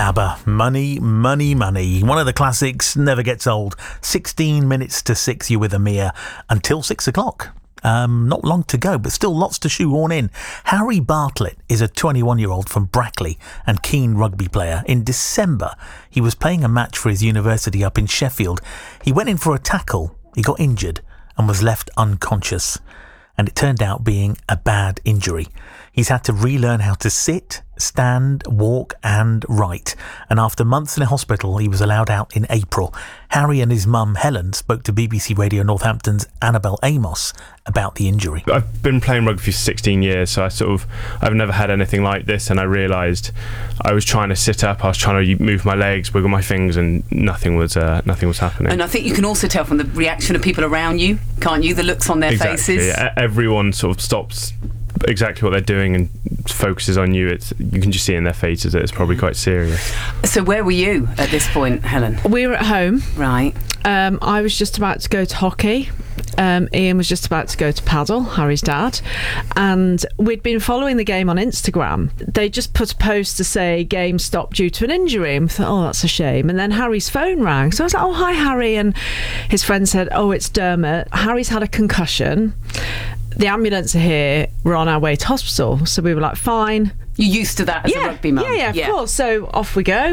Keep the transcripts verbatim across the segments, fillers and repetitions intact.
ABBA, Money, Money, Money. One of the classics, never gets old. sixteen minutes to six, you're with Amir until six o'clock. Um, not long to go, but still lots to shoehorn in. Harry Bartlett is a twenty-one-year-old from Brackley and keen rugby player. In December, he was playing a match for his university up in Sheffield. He went in for a tackle, he got injured and was left unconscious. And it turned out being a bad injury. He's had to relearn how to sit, stand, walk and write. And after months in a hospital, he was allowed out in April. Harry and his mum, Helen, spoke to B B C Radio Northampton's Annabelle Amos about the injury. I've been playing rugby for sixteen years, so I sort of, I've never had anything like this, and I realised I was trying to sit up, I was trying to move my legs, wiggle my fingers, and nothing was uh, nothing was happening. And I think you can also tell from the reaction of people around you, can't you? The looks on their exactly, faces. Yeah. Everyone sort of stops exactly what they're doing and focuses on you. It's, you can just see in their faces that it's probably quite serious. So where were you at this point, Helen? We were at home. Right. Um, I was just about to go to hockey. Um, Ian was just about to go to paddle, Harry's dad, and we'd been following the game on Instagram. They just put a post to say game stopped due to an injury, and we thought, oh, that's a shame. And then Harry's phone rang, so I was like, oh, hi Harry, and his friend said, oh, it's Dermot. Harry's had a concussion. The ambulance are here, we're on our way to hospital. So we were like, fine. You're used to that as yeah, a rugby mum? Yeah, yeah, of yeah. course. So off we go.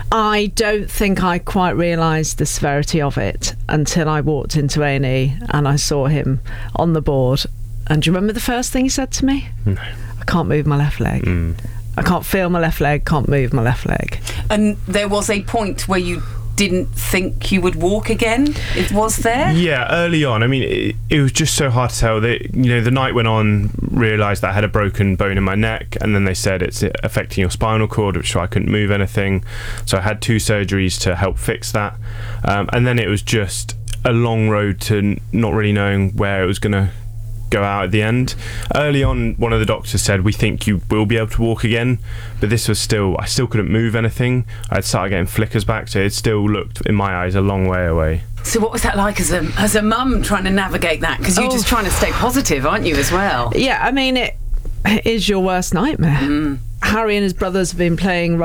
I don't think I quite realised the severity of it until I walked into A and E and I saw him on the board. And do you remember the first thing he said to me? No. I can't move my left leg. Mm. I can't feel my left leg, can't move my left leg. And there was a point where you didn't think you would walk again? It was there? Yeah, early on. I mean, it, it was just so hard to tell. That, you know, the night went on, realised that I had a broken bone in my neck, and then they said it's affecting your spinal cord, which I couldn't move anything. So I had two surgeries to help fix that. Um, and then it was just a long road to not really knowing where it was going to go out at the end. Early on, one of the doctors said, we think you will be able to walk again, but this was still, I still couldn't move anything. I'd started getting flickers back, so it still looked, in my eyes, a long way away. So what was that like as a as a mum trying to navigate that? Because you're oh. just trying to stay positive, aren't you, as well? Yeah, I mean, it, it is your worst nightmare. Mm. Harry and his brothers have been playing